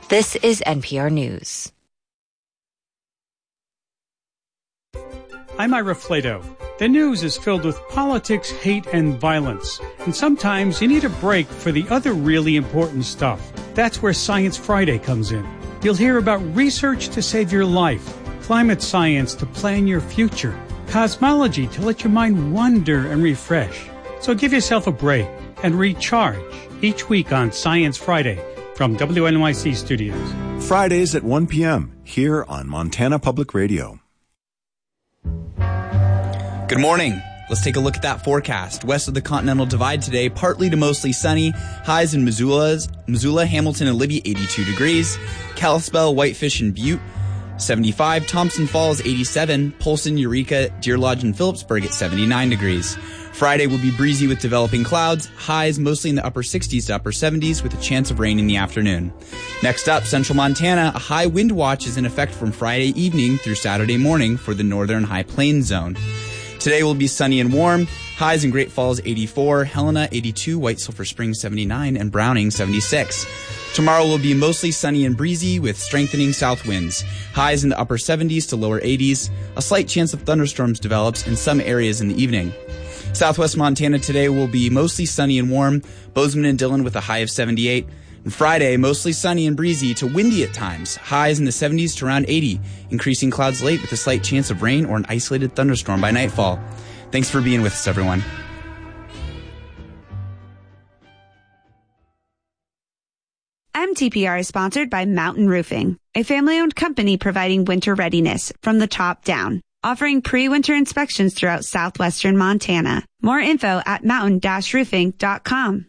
This is NPR News. I'm Ira Flato. The news is filled with politics, hate, and violence. And sometimes you need a break for the other really important stuff. That's where Science Friday comes in. You'll hear about research to save your life, climate science to plan your future, cosmology to let your mind wonder and refresh. So give yourself a break and recharge each week on Science Friday from WNYC Studios. Fridays at 1 p.m. here on Montana Public Radio. Good morning. Let's take a look at that forecast. West of the Continental Divide today, partly to mostly sunny. Highs in Missoula, Hamilton, and Libby, 82 degrees. Kalispell, Whitefish, and Butte, 75. Thompson Falls, 87. Polson, Eureka, Deer Lodge, and Phillipsburg at 79 degrees. Friday will be breezy with developing clouds. Highs mostly in the upper 60s to upper 70s with a chance of rain in the afternoon. Next up, central Montana, a high wind watch is in effect from Friday evening through Saturday morning for the northern high plains zone. Today will be sunny and warm. Highs in Great Falls, 84. Helena, 82. White Sulphur Springs, 79. And Browning, 76. Tomorrow will be mostly sunny and breezy with strengthening south winds. Highs in the upper 70s to lower 80s. A slight chance of thunderstorms develops in some areas in the evening. Southwest Montana today will be mostly sunny and warm. Bozeman and Dillon with a high of 78. And Friday, mostly sunny and breezy to windy at times. Highs in the 70s to around 80. Increasing clouds late with a slight chance of rain or an isolated thunderstorm by nightfall. Thanks for being with us, everyone. MTPR is sponsored by Mountain Roofing, a family-owned company providing winter readiness from the top down, offering pre-winter inspections throughout southwestern Montana. More info at mountain-roofing.com.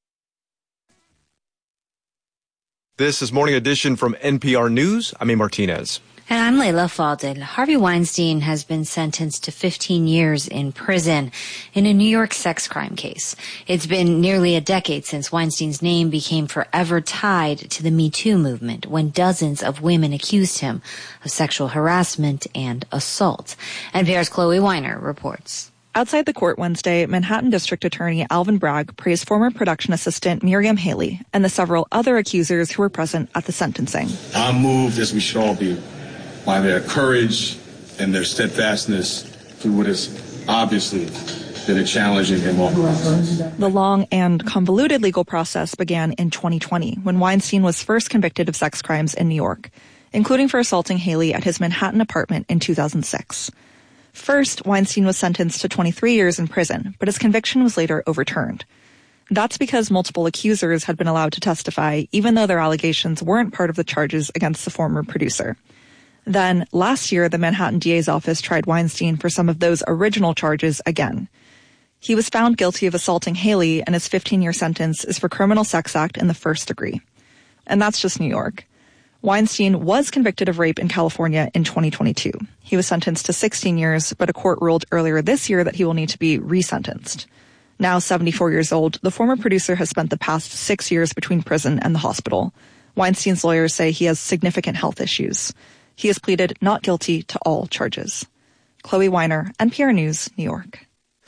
This is Morning Edition from NPR News. I'm A. Martinez. And I'm Layla Faldin. Harvey Weinstein has been sentenced to 15 years in prison in a New York sex crime case. It's been nearly a decade since Weinstein's name became forever tied to the Me Too movement when dozens of women accused him of sexual harassment and assault. NPR's Chloe Weiner reports. Outside the court Wednesday, Manhattan District Attorney Alvin Bragg praised former production assistant Miriam Haley and the several other accusers who were present at the sentencing. I'm moved, as we should all be, by their courage and their steadfastness through what has obviously been a challenging and long process. The long and convoluted legal process began in 2020 when Weinstein was first convicted of sex crimes in New York, including for assaulting Haley at his Manhattan apartment in 2006. First, Weinstein was sentenced to 23 years in prison, but his conviction was later overturned. That's because multiple accusers had been allowed to testify, even though their allegations weren't part of the charges against the former producer. Then, last year, the Manhattan DA's office tried Weinstein for some of those original charges again. He was found guilty of assaulting Haley, and his 15-year sentence is for criminal sex act in the first degree. And that's just New York. Weinstein was convicted of rape in California in 2022. He was sentenced to 16 years, but a court ruled earlier this year that he will need to be resentenced. Now 74 years old, the former producer has spent the past 6 years between prison and the hospital. Weinstein's lawyers say he has significant health issues. He has pleaded not guilty to all charges. Chloe Weiner, NPR News, New York.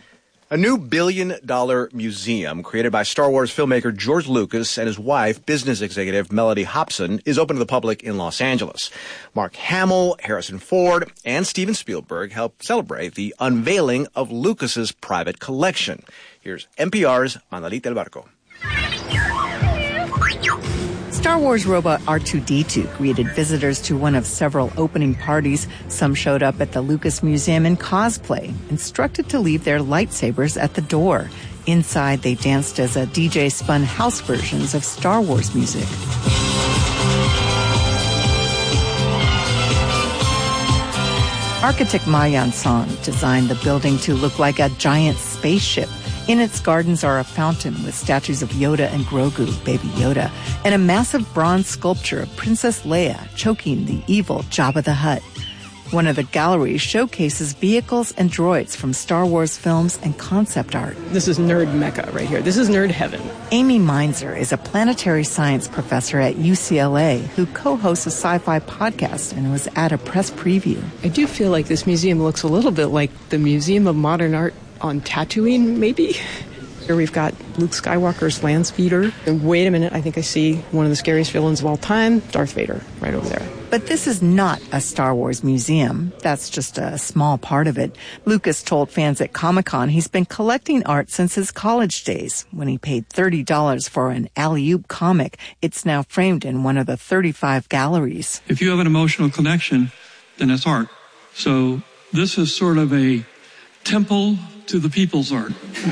A new billion-dollar museum created by Star Wars filmmaker George Lucas and his wife, business executive Melody Hobson, is open to the public in Los Angeles. Mark Hamill, Harrison Ford, and Steven Spielberg helped celebrate the unveiling of Lucas's private collection. Here's NPR's Manolita Del Barco. Star Wars robot R2-D2 greeted visitors to one of several opening parties. Some showed up at the Lucas Museum in cosplay, instructed to leave their lightsabers at the door. Inside, they danced as a DJ spun house versions of Star Wars music. Architect Ma Yan-song designed the building to look like a giant spaceship. In its gardens are a fountain with statues of Yoda and Grogu, Baby Yoda, and a massive bronze sculpture of Princess Leia choking the evil Jabba the Hutt. One of the galleries showcases vehicles and droids from Star Wars films and concept art. This is nerd mecca right here. This is nerd heaven. Amy Meinzer is a planetary science professor at UCLA who co-hosts a sci-fi podcast and was at a press preview. I do feel like this museum looks a little bit like the Museum of Modern Art on Tatooine, maybe? Here we've got Luke Skywalker's land speeder. And wait a minute, I think I see one of the scariest villains of all time, Darth Vader, right over there. But this is not a Star Wars museum. That's just a small part of it. Lucas told fans at Comic-Con he's been collecting art since his college days. When he paid $30 for an Alley-Oop comic, it's now framed in one of the 35 galleries. If you have an emotional connection, then it's art. So this is sort of a temple to the people's art.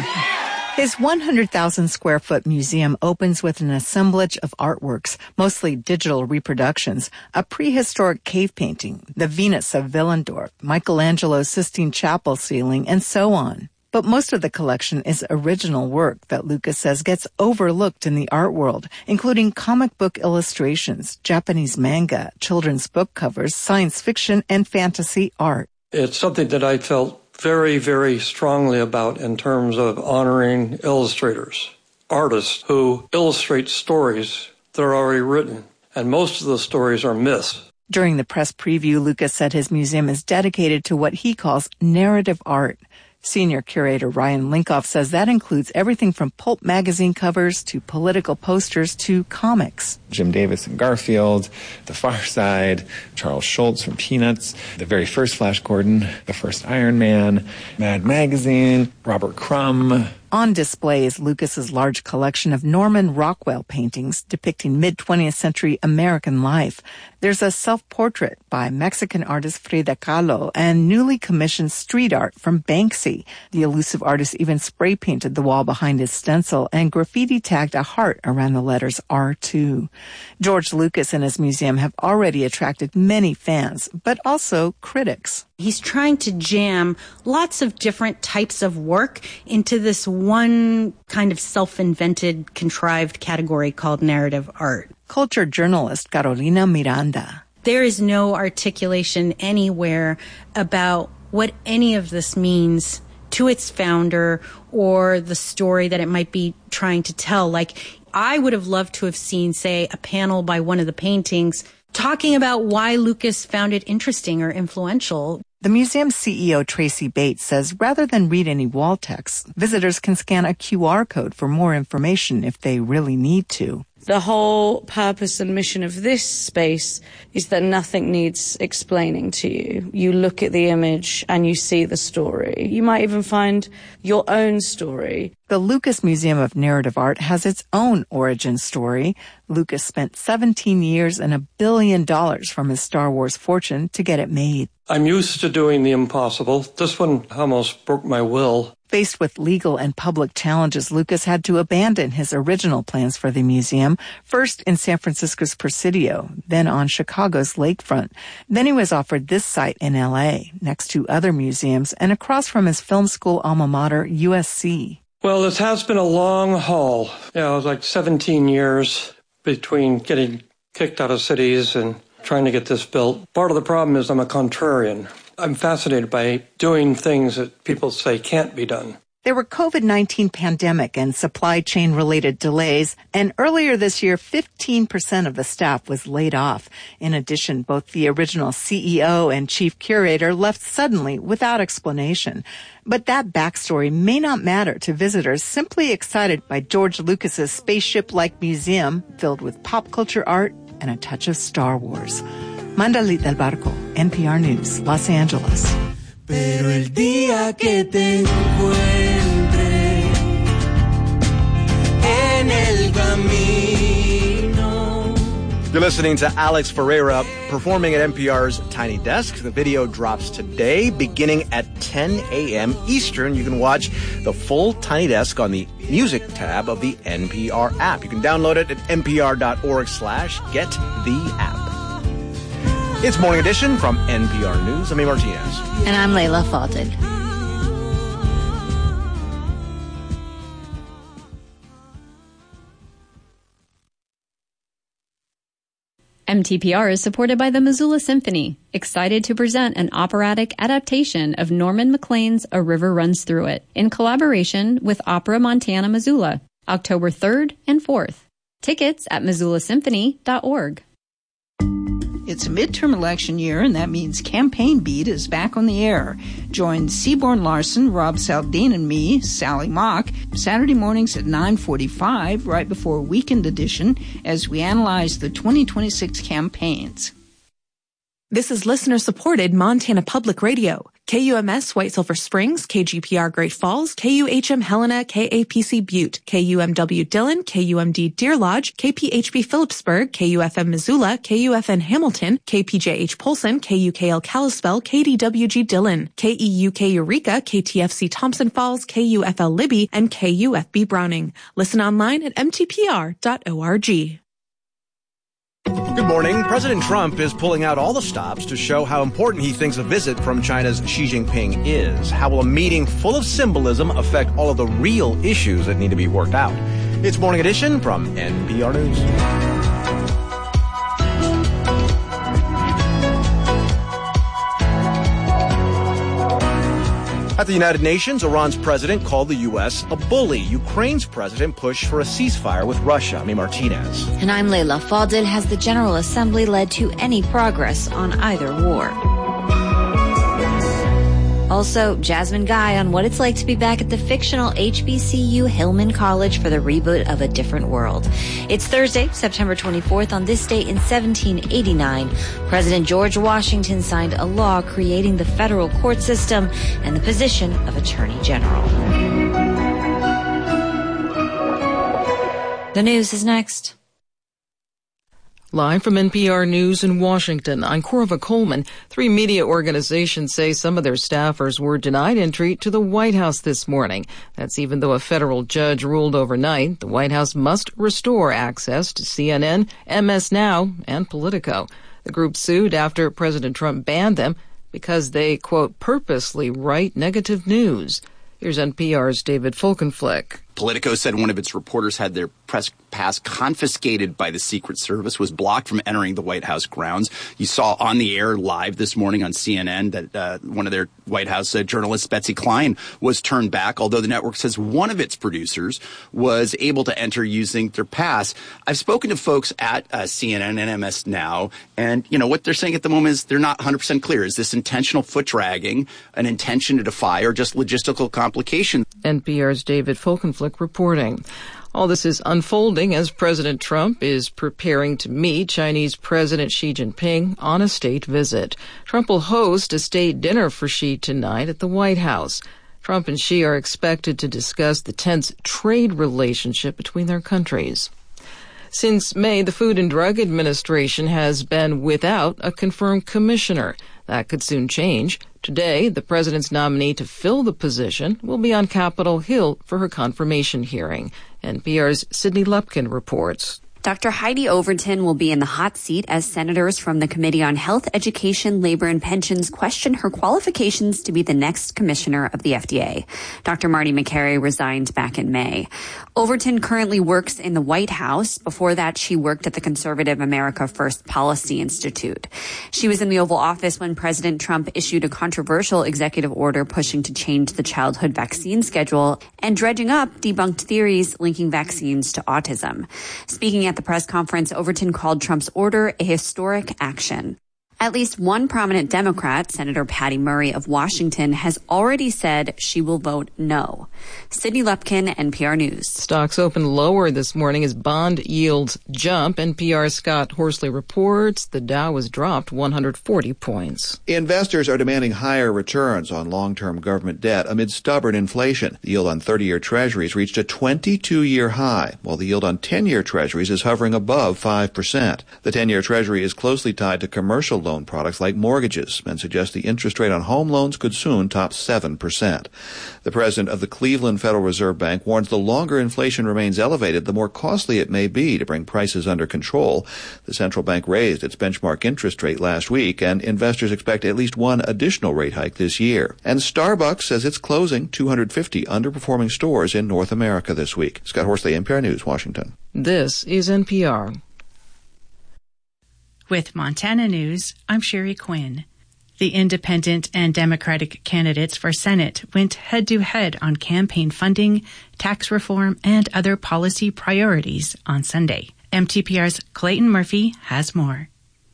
His 100,000 square foot museum opens with an assemblage of artworks, mostly digital reproductions, a prehistoric cave painting, the Venus of Willendorf, Michelangelo's Sistine Chapel ceiling, and so on. But most of the collection is original work that Lucas says gets overlooked in the art world, including comic book illustrations, Japanese manga, children's book covers, science fiction, and fantasy art. It's something that I felt very, very strongly about in terms of honoring illustrators, artists who illustrate stories that are already written, and most of the stories are myths. During the press preview, Lucas said his museum is dedicated to what he calls narrative art. Senior curator Ryan Linkoff says that includes everything from pulp magazine covers to political posters to comics. Jim Davis and Garfield, The Far Side, Charles Schultz from Peanuts, the very first Flash Gordon, the first Iron Man, Mad Magazine, Robert Crumb. On display is Lucas's large collection of Norman Rockwell paintings depicting mid-20th century American life. There's a self-portrait by Mexican artist Frida Kahlo and newly commissioned street art from Banksy. The elusive artist even spray-painted the wall behind his stencil and graffiti-tagged a heart around the letters R2. George Lucas and his museum have already attracted many fans, but also critics. He's trying to jam lots of different types of work into this one kind of self-invented, contrived category called narrative art. Culture journalist Carolina Miranda. There is no articulation anywhere about what any of this means to its founder or the story that it might be trying to tell. Like, I would have loved to have seen, say, a panel by one of the paintings talking about why Lucas found it interesting or influential. The museum's CEO, Tracy Bates, says rather than read any wall text, visitors can scan a QR code for more information if they really need to. The whole purpose and mission of this space is that nothing needs explaining to you. You look at the image and you see the story. You might even find your own story. The Lucas Museum of Narrative Art has its own origin story. Lucas spent 17 years and $1 billion from his Star Wars fortune to get it made. I'm used to doing the impossible. This one almost broke my will. Faced with legal and public challenges, Lucas had to abandon his original plans for the museum, first in San Francisco's Presidio, then on Chicago's lakefront. Then he was offered this site in L.A., next to other museums and across from his film school alma mater, USC. Well, this has been a long haul. It was like 17 years between getting kicked out of cities and trying to get this built. Part of the problem is I'm a contrarian. I'm fascinated by doing things that people say can't be done. There were COVID-19 pandemic and supply chain related delays, and earlier this year, 15% of the staff was laid off. In addition, both the original CEO and chief curator left suddenly without explanation. But that backstory may not matter to visitors simply excited by George Lucas's spaceship-like museum filled with pop culture art and a touch of Star Wars. Mandalit del Barco, NPR News, Los Angeles. Pero el día que te encuentre en el camino. You're listening to Alex Ferreira performing at NPR's Tiny Desk. The video drops today, beginning at 10 a.m. Eastern. You can watch the full Tiny Desk on the Music tab of the NPR app. You can download it at npr.org/get-the-app. It's Morning Edition from NPR News. I'm A. Martinez. And I'm Layla Fadel. MTPR is supported by the Missoula Symphony, excited to present an operatic adaptation of Norman Maclean's A River Runs Through It in collaboration with Opera Montana Missoula, October 3rd and 4th. Tickets at MissoulaSymphony.org. It's a midterm election year, and that means Campaign Beat is back on the air. Join Seaborn Larson, Rob Saldin, and me, Sally Mock, Saturday mornings at 9:45, right before Weekend Edition, as we analyze the 2026 campaigns. This is listener-supported Montana Public Radio. KUMS White Silver Springs, KGPR Great Falls, KUHM Helena, KAPC Butte, KUMW Dillon, KUMD Deer Lodge, KPHB Phillipsburg, KUFM Missoula, KUFN Hamilton, KPJH Polson, KUKL Kalispell, KDWG Dillon, KEUK Eureka, KTFC Thompson Falls, KUFL Libby, and KUFB Browning. Listen online at mtpr.org. Good morning. President Trump is pulling out all the stops to show how important he thinks a visit from China's Xi Jinping is. How will a meeting full of symbolism affect all of the real issues that need to be worked out? It's Morning Edition from NPR News. At the United Nations, Iran's president called the U.S. a bully. Ukraine's president pushed for a ceasefire with Russia. Amy Martinez. And I'm Leila Fadil. Has the General Assembly led to any progress on either war? Also, Jasmine Guy on what it's like to be back at the fictional HBCU Hillman College for the reboot of A Different World. It's Thursday, September 24th. On this date in 1789, President George Washington signed a law creating the federal court system and the position of Attorney General. The news is next. Live from NPR News in Washington, I'm Corva Coleman. 3 media organizations say some of their staffers were denied entry to the White House this morning. That's even though a federal judge ruled overnight the White House must restore access to CNN, MS Now, and Politico. The group sued after President Trump banned them because they, quote, purposely write negative news. Here's NPR's David Folkenflik. Politico said one of its reporters had their press pass confiscated by the Secret Service, was blocked from entering the White House grounds. You saw on the air live this morning on CNN that one of their White House journalists, Betsy Klein, was turned back, although the network says one of its producers was able to enter using their pass. I've spoken to folks at CNN and MS Now, and what they're saying at the moment is they're not 100% clear. Is this intentional foot dragging, an intention to defy, or just logistical complications? NPR's David Folkenflik reporting. All this is unfolding as President Trump is preparing to meet Chinese President Xi Jinping on a state visit. Trump will host a state dinner for Xi tonight at the White House. Trump and Xi are expected to discuss the tense trade relationship between their countries. Since May, the Food and Drug Administration has been without a confirmed commissioner. That could soon change. Today, the president's nominee to fill the position will be on Capitol Hill for her confirmation hearing. NPR's Sydney Lupkin reports. Dr. Heidi Overton will be in the hot seat as senators from the Committee on Health, Education, Labor, and Pensions question her qualifications to be the next commissioner of the FDA. Dr. Marty Makary resigned back in May. Overton currently works in the White House. Before that, she worked at the conservative America First Policy Institute. She was in the Oval Office when President Trump issued a controversial executive order pushing to change the childhood vaccine schedule and dredging up debunked theories linking vaccines to autism. Speaking at the press conference, Overton called Trump's order a historic action. At least one prominent Democrat, Senator Patty Murray of Washington, has already said she will vote no. Sydney Lupkin, NPR News. Stocks opened lower this morning as bond yields jump. NPR's Scott Horsley reports the Dow was dropped 140 points. Investors are demanding higher returns on long-term government debt amid stubborn inflation. The yield on 30-year treasuries reached a 22-year high, while the yield on 10-year treasuries is hovering above 5%. The 10-year treasury is closely tied to commercial loan products like mortgages and suggests the interest rate on home loans could soon top 7%. The president of the Cleveland Federal Reserve Bank warns the longer inflation remains elevated, the more costly it may be to bring prices under control. The central bank raised its benchmark interest rate last week, and investors expect at least one additional rate hike this year. And Starbucks says it's closing 250 underperforming stores in North America this week. Scott Horsley, NPR News, Washington. This is NPR. With Montana News, I'm Sherry Quinn. The independent and Democratic candidates for Senate went head-to-head on campaign funding, tax reform, and other policy priorities on Sunday. MTPR's Clayton Murphy has more.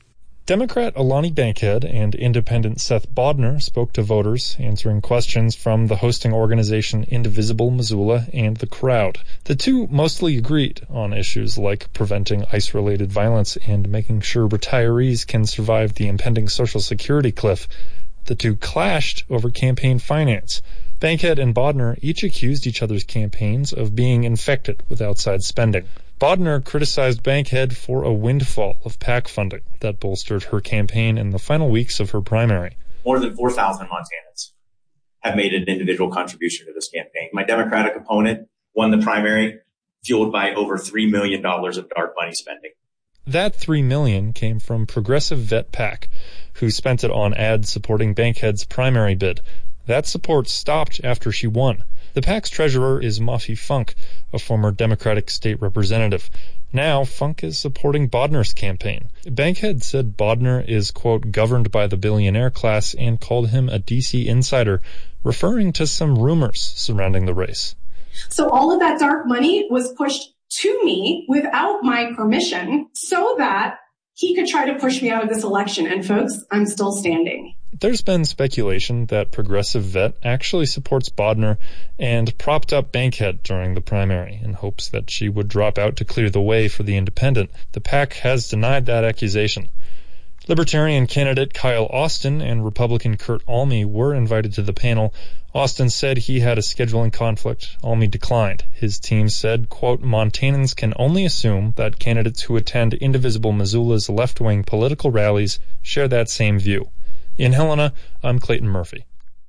Democrat Alani Bankhead and Independent Seth Bodnar spoke to voters, answering questions from the hosting organization Indivisible Missoula and the crowd. The two mostly agreed on issues like preventing ICE-related violence and making sure retirees can survive the impending Social Security cliff. The two clashed over campaign finance. Bankhead and Bodnar each accused each other's campaigns of being infected with outside spending. Bodnar criticized Bankhead for a windfall of PAC funding that bolstered her campaign in the final weeks of her primary. More than 4,000 Montanans have made an individual contribution to this campaign. My Democratic opponent won the primary, fueled by over $3 million of dark money spending. That $3 million came from Progressive Vet PAC, who spent it on ads supporting Bankhead's primary bid. That support stopped after she won. The PAC's treasurer is Mafi Funk, a former Democratic state representative. Now, Funk is supporting Bodnar's campaign. Bankhead said Bodnar is, quote, governed by the billionaire class and called him a D.C. insider, referring to some rumors surrounding the race. So all of that dark money was pushed to me without my permission so that he could try to push me out of this election. And folks, I'm still standing. There's been speculation that Progressive Vet actually supports Bodnar and propped up Bankhead during the primary in hopes that she would drop out to clear the way for the independent. The PAC has denied that accusation. Libertarian candidate Kyle Austin and Republican Kurt Alme were invited to the panel. Austin said he had a scheduling conflict. Alme declined. His team said, quote, Montanans can only assume that candidates who attend Indivisible Missoula's left-wing political rallies share that same view. In Helena, I'm Clayton Murphy.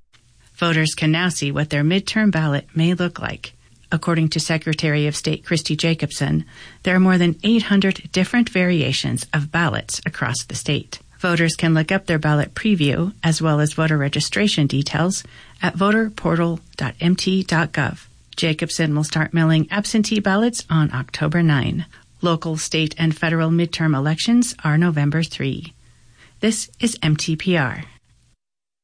Voters can now see what their midterm ballot may look like. According to Secretary of State Christy Jacobson, there are more than 800 different variations of ballots across the state. Voters can look up their ballot preview as well as voter registration details at voterportal.mt.gov. Jacobson will start mailing absentee ballots on October 9. Local, state, and federal midterm elections are November 3. This is MTPR.